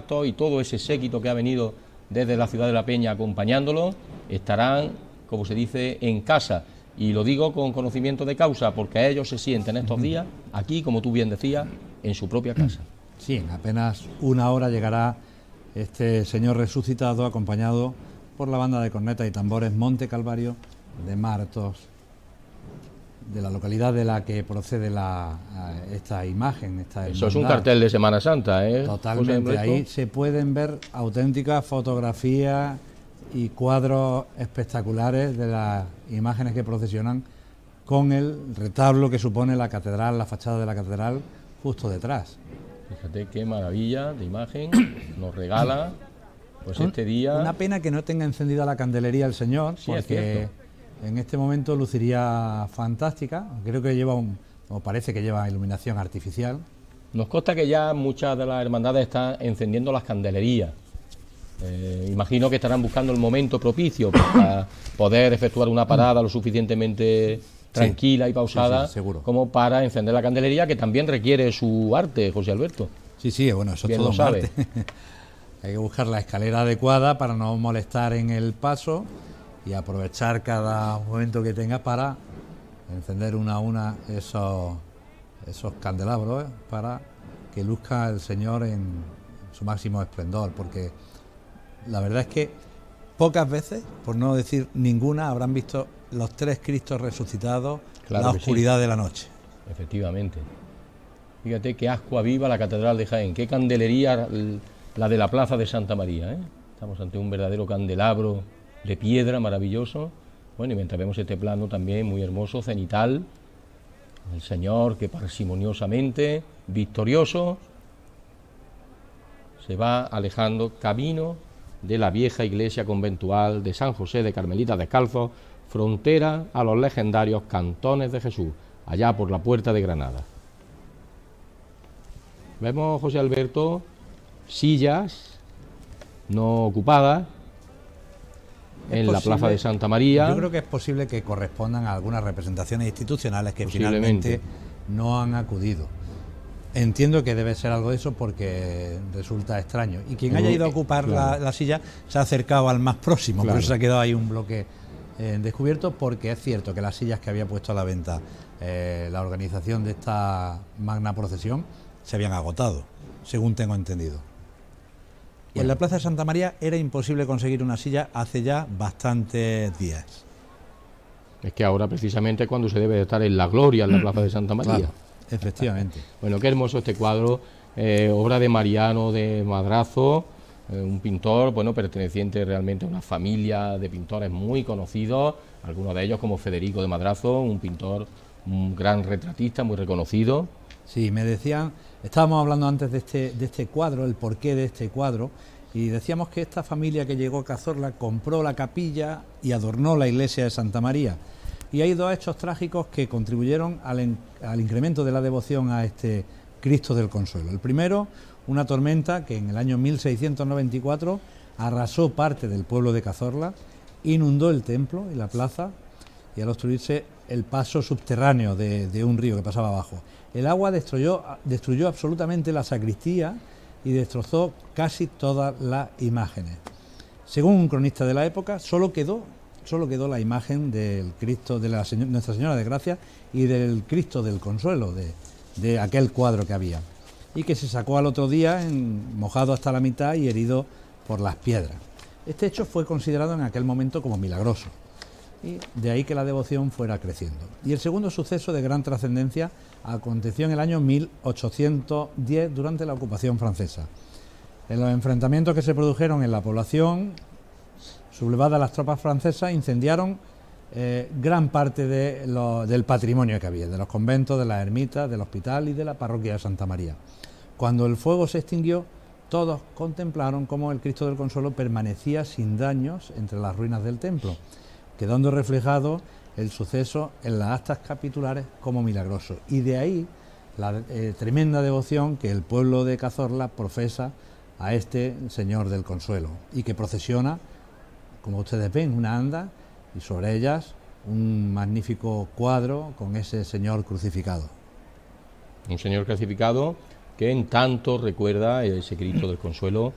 actos y todo ese séquito que ha venido desde la ciudad de La Peña acompañándolo, estarán, como se dice, en casa. Y lo digo con conocimiento de causa, porque ellos se sienten estos días aquí, como tú bien decías, en su propia casa. Sí, en apenas una hora llegará este Señor resucitado, acompañado por la banda de cornetas y tambores Monte Calvario de Martos, de la localidad de la que procede esta imagen. Esta Eso es un cartel de Semana Santa, ¿eh? Totalmente, ahí se pueden ver auténticas fotografías y cuadros espectaculares de las imágenes que procesionan con el retablo que supone la catedral, la fachada de la catedral, justo detrás. Fíjate qué maravilla de imagen nos regala pues este día. Una pena que no tenga encendida la candelería el Señor, sí, porque en este momento luciría fantástica. Creo que o parece que lleva iluminación artificial. Nos consta que ya muchas de las hermandades están encendiendo las candelerías. Imagino que estarán buscando el momento propicio para poder efectuar una parada lo suficientemente tranquila y pausada, seguro, como para encender la candelería, que también requiere su arte, José Alberto. Sí, bueno, eso es todo un arte. Hay que buscar la escalera adecuada para no molestar en el paso y aprovechar cada momento que tengas para encender una a una esos candelabros, para que luzca el Señor en su máximo esplendor, porque la verdad es que pocas veces, por no decir ninguna, habrán visto los tres Cristos resucitados, claro, la oscuridad de la noche. Efectivamente. Fíjate qué ascua viva la Catedral de Jaén, qué candelería la de la Plaza de Santa María, ¿eh? Estamos ante un verdadero candelabro de piedra maravilloso. Bueno, y mientras vemos este plano también muy hermoso, cenital, el Señor que parsimoniosamente, victorioso, se va alejando camino de la vieja iglesia conventual de San José de Carmelitas Descalzos, frontera a los legendarios Cantones de Jesús, allá por la Puerta de Granada. Vemos, José Alberto, sillas no ocupadas en la Plaza de Santa María. Yo creo que es posible que correspondan a algunas representaciones institucionales que finalmente no han acudido. Entiendo que debe ser algo de eso, porque resulta extraño. Y quien haya ido a ocupar la silla se ha acercado al más próximo, por eso se ha quedado ahí un bloque descubierto, porque es cierto que las sillas que había puesto a la venta la organización de esta magna procesión se habían agotado, según tengo entendido. Y en la Plaza de Santa María era imposible conseguir una silla hace ya bastantes días. Es que ahora precisamente cuando se debe de estar en la gloria en la Plaza de Santa María. Claro, efectivamente. Bueno, qué hermoso este cuadro, obra de Mariano de Madrazo, un pintor, bueno, perteneciente realmente a una familia de pintores muy conocidos, algunos de ellos como Federico de Madrazo, un pintor, un gran retratista, muy reconocido. Sí, me decían, estábamos hablando antes de este cuadro, el porqué de este cuadro, y decíamos que esta familia que llegó a Cazorla compró la capilla y adornó la iglesia de Santa María. Y hay dos hechos trágicos que contribuyeron al incremento de la devoción a este Cristo del Consuelo. El primero, una tormenta que en el año 1694 arrasó parte del pueblo de Cazorla, inundó el templo y la plaza, y al obstruirse el paso subterráneo de un río que pasaba abajo. El agua destruyó absolutamente la sacristía y destrozó casi todas las imágenes. Según un cronista de la época, solo quedó la imagen del Cristo de Nuestra Señora de Gracia y del Cristo del Consuelo, de aquel cuadro que había, y que se sacó al otro día mojado hasta la mitad y herido por las piedras. Este hecho fue considerado en aquel momento como milagroso, y de ahí que la devoción fuera creciendo. Y el segundo suceso de gran trascendencia aconteció en el año 1810 durante la ocupación francesa. En los enfrentamientos que se produjeron en la población, sublevadas las tropas francesas, incendiaron gran parte del patrimonio que había, de los conventos, de las ermitas, del hospital y de la parroquia de Santa María. Cuando el fuego se extinguió, todos contemplaron cómo el Cristo del Consuelo permanecía sin daños entre las ruinas del templo, quedando reflejado el suceso en las actas capitulares como milagroso. Y de ahí la tremenda devoción que el pueblo de Cazorla profesa a este Señor del Consuelo, y que procesiona, como ustedes ven, una anda, y sobre ellas un magnífico cuadro con ese Señor crucificado. Un Señor crucificado que en tanto recuerda ese Cristo del Consuelo